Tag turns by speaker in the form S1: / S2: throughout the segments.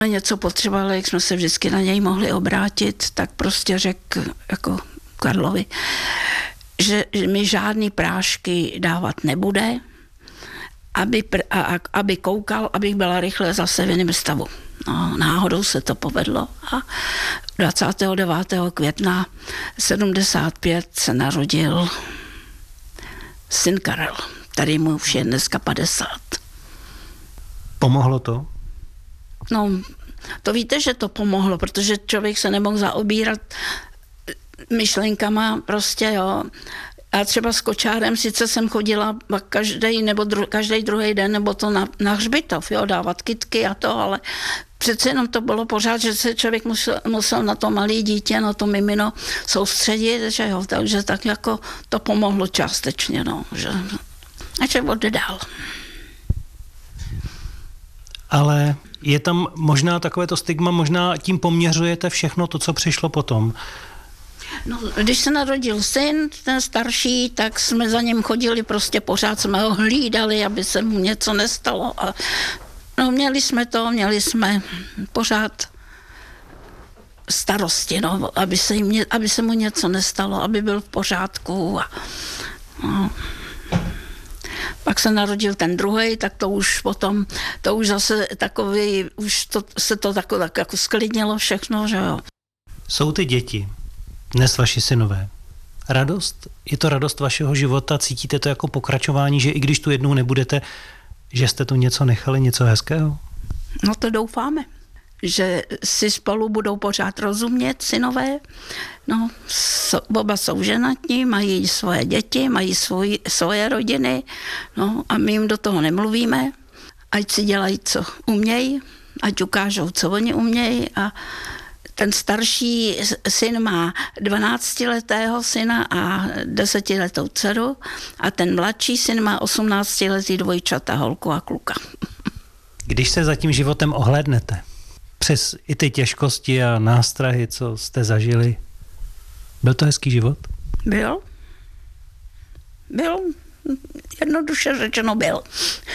S1: něco potřebovali, jak jsme se vždycky na něj mohli obrátit, tak prostě řekl jako Karlovi, že mi žádný prášky dávat nebude, aby koukal, abych byla rychle zase v jiném stavu. No, náhodou se to povedlo a 29. května 75 se narodil syn Karel, který mu už je dneska 50.
S2: Pomohlo to?
S1: No, to víte, že to pomohlo, protože člověk se nemohl zaobírat myšlenkama prostě, jo. A třeba s kočárem sice jsem chodila každý druhý den, nebo to na hřbitov, jo, dávat kytky a to, ale přece jenom to bylo pořád, že se člověk musel na to malé dítě, na to mimino soustředit, že jo, takže tak jako to pomohlo částečně, no, že oddál.
S2: Ale je tam možná takovéto stigma, možná tím poměřujete všechno to, co přišlo potom.
S1: No, když se narodil syn, ten starší, tak jsme za ním chodili, prostě pořád jsme ho hlídali, aby se mu něco nestalo. A no, měli jsme pořád starosti, no, aby se mu něco nestalo, aby byl v pořádku. No. Pak se narodil ten druhej, tak to už zase takový, se to tak jako sklidnilo všechno, že jo.
S2: Jsou ty děti, dnes vaši synové. Radost? Je to radost vašeho života? Cítíte to jako pokračování, že i když tu jednou nebudete, že jste tu něco nechali, něco hezkého?
S1: No to doufáme, že si spolu budou pořád rozumět synové. No, oba jsou ženatní, mají svoje děti, mají svoje rodiny, no a my jim do toho nemluvíme, ať si dělají, co umějí, ať ukážou, co oni umějí a ten starší syn má 12letého syna a 10letou dceru a ten mladší syn má 18letý dvojčata, holku a kluka.
S2: Když se za tím životem ohlédnete, přes i ty těžkosti a nástrahy, co jste zažili, byl to hezký život?
S1: Byl. Jednoduše řečeno byl.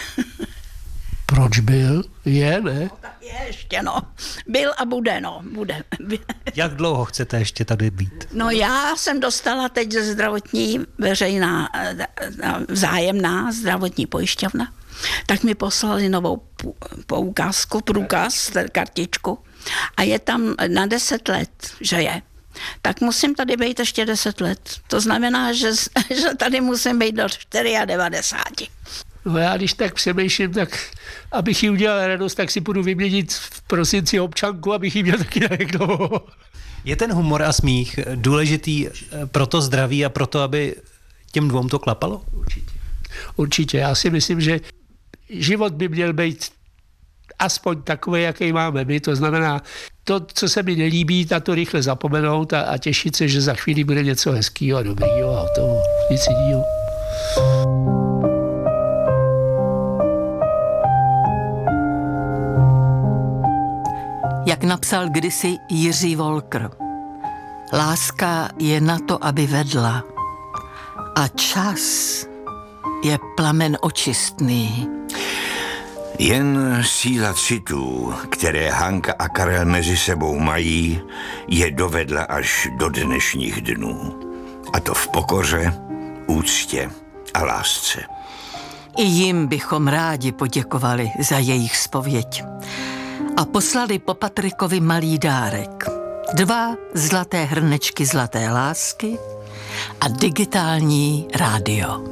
S3: Proč byl? Je, ne?
S1: Je ještě, no. Byl a bude, no. Bude.
S2: Jak dlouho chcete ještě tady být?
S1: No já jsem dostala teď ze zdravotní veřejná vzájemná zdravotní pojišťovna, tak mi poslali novou průkaz, kartičku a je tam na 10 let, že je. Tak musím tady být ještě 10 let. To znamená, že tady musím být do 94.
S3: No já když tak přemýšlím, tak abych jí udělal radost, tak si půjdu vyměnit v prosinci občanku, abych jí měl taky na dlouho.
S2: Je ten humor a smích důležitý pro to zdraví a pro to, aby těm dvou to klapalo?
S3: Určitě. Já si myslím, že život by měl být aspoň takový, jaký máme my. To znamená, to, co se mi nelíbí, na to rychle zapomenout a těšit se, že za chvíli bude něco hezkýho a dobrýho a toho nic jiného.
S4: Jak napsal kdysi Jiří Volker, láska je na to, aby vedla a čas je plamen očistný.
S5: Jen síla citů, které Hanka a Karel mezi sebou mají, je dovedla až do dnešních dnů. A to v pokoře, úctě a lásce.
S4: I jim bychom rádi poděkovali za jejich zpověď. A poslali po Patrikovi malý dárek. 2 zlaté hrnečky zlaté lásky a digitální rádio.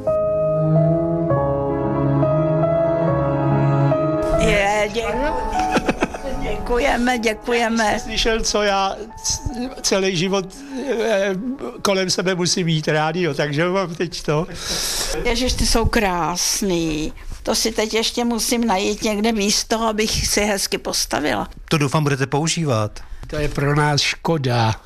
S1: Děkujeme.
S3: Slyšel, co já celý život kolem sebe musím mít rádio, takže mám teď to.
S1: Ježiš, ty jsou krásný. To si teď ještě musím najít někde místo, abych si hezky postavila.
S2: To doufám budete používat.
S3: To je pro nás škoda.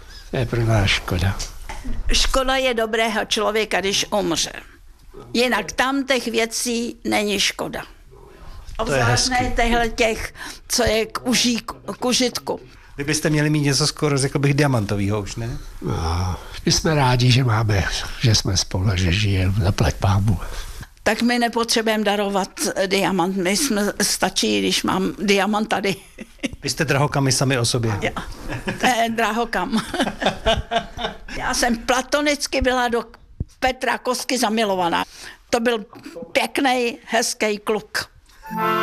S1: Škoda je dobrého člověka, když umře. Jinak tam těch věcí není škoda. Obzvlášť těch, co je k užitku.
S2: Vy byste měli mít něco skoro, řekl bych, diamantovýho už, ne?
S3: No, my jsme rádi, že jsme spolu, že žijeme, zaplať pámu.
S1: tak my nepotřebujeme darovat diamant. My jsme stačí, když mám diamant tady.
S2: Vy jste drahokamy sami o sobě.
S1: Já, drahokam. Já jsem platonicky byla do Petra Kosky zamilovaná. To byl pěkný, hezký kluk.